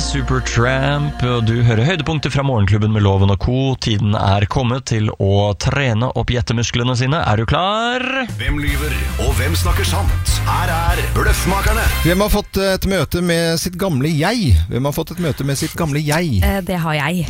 Supertramp, og du hører høydepunkter fra Morgenklubben med Loven og Co. Tiden er kommet til å trene opp gjettemusklene sine. Er du klar? Hvem lyver, og hvem snakker sant? Her er Bløffmakerne. Hvem har fått et møte med sitt gamle jeg? Hvem har fått et møte med sitt gamle jeg? Det har jeg.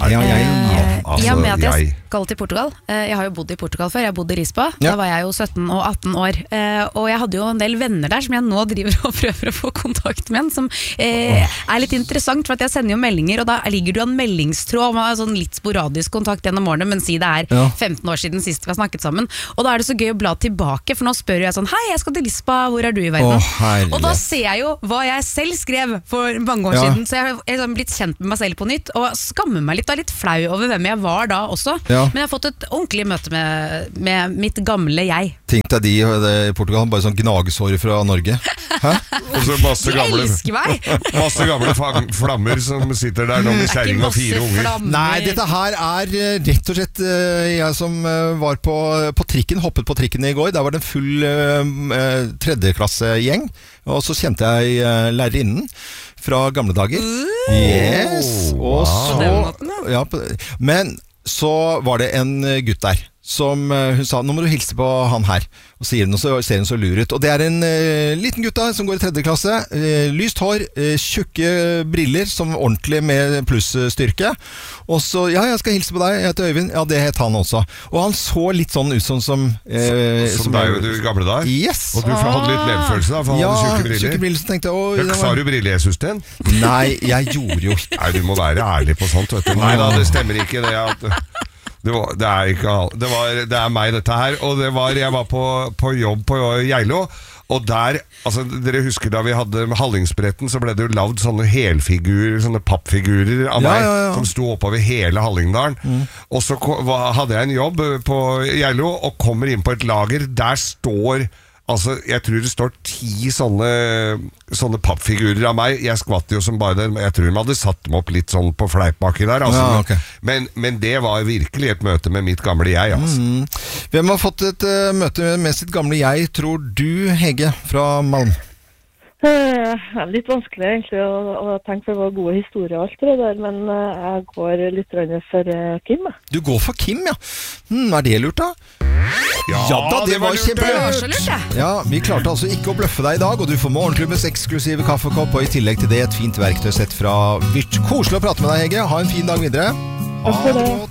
I og med at jeg skal til Portugal. Jeg har jo bodd i Portugal før, jeg bodde i Rispa. Da var jeg jo 17 og 18 år. Og jeg hadde jo en del venner der som jeg nå driver og prøver å få kontakt med, som er litt interessant, for at jeg sender jo meldinger, og da ligger det jo en meldingstråd, man har sånn litt sporadisk kontakt gjennom årene, men si det er 15 år siden sist vi har snakket sammen. Og da er det så gøy å bla tilbake, for nå spør jeg sånn, hei, jeg skal til Lispa, hvor er du i verden? Og da ser jeg jo hva jeg selv skrev for mange år siden, så jeg har blitt kjent med meg selv på nytt, og skammer meg litt, og er litt flau over hvem jeg var da også. Men jeg har fått et ordentlig møte med mitt gamle jeg. Tenk deg de i Portugal, bare sånn gnagesår fra Norge. Hæ? Og så masse gamle, elsker meg! Masse gamle flammer som sitter der nå med kjerring og 4 unger. Nei, dette her er rett og slett jeg som var på trikken, hoppet på trikken i går. Der var det en full tredjeklassegjeng, og så kjente jeg lærerinnen fra gamle dager. Yes! Og så, men så var det en gutt der som hun sa, nå må du hilse på han her, og sier den, og så ser hun så lur ut. Og det er en liten gutt da, som går i 3. klasse, lyst hår, tjukke briller, som ordentlig med plussstyrke. Og så, jeg skal hilse på deg, jeg heter Øyvind. Ja, det het han også. Og han så litt sånn ut som som deg jo du gamle der? Yes. Og du hadde litt medfølelse da, for han hadde tjukke briller, så tenkte jeg, sa du brille-Jesus til? Nei, jeg gjorde jo Nei, du må være ærlig på sånt, vet du. Nei da, det stemmer ikke det at det er meg dette her. Og jeg var på jobb på Geilo, og der, altså dere husker da vi hadde med Hallingsbretten, så ble det jo lavd sånne helfigurer, sånne pappfigurer av meg, som sto oppover hele Hallingdalen. Og så hadde jeg en jobb på Geilo, og kommer inn på et lager. Der står, altså jeg tror det står 10 sånne pappfigurer av meg. Jeg skvatt jo som bare det. Jeg tror de hadde satt dem opp litt sånn på fleipbaki der, altså. Men det var virkelig et møte med mitt gamle jeg, altså. Hvem har fått et møte med sitt gamle jeg, tror du, Hege fra Malm? Litt vanskelig egentlig å tenke, for det var gode historier og alt det der, men jeg går litt for Kim. Du går for Kim, ja. Er det lurt da? Ja da, det var kjempelurt. Ja, vi klarte altså ikke å bløffe deg i dag, og du får Morgenklubbens eksklusive kaffekopp, og i tillegg til det et fint verktøysett fra Vyrt. Koselig å prate med deg, Hege. Ha en fin dag videre. Takk for det.